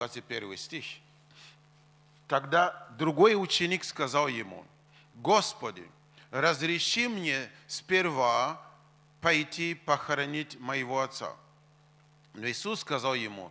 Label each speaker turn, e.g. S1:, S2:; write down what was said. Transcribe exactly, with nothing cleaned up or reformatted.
S1: двадцать первый стих. Тогда другой ученик сказал ему: «Господи, разреши мне сперва пойти похоронить моего отца». Но Иисус сказал ему: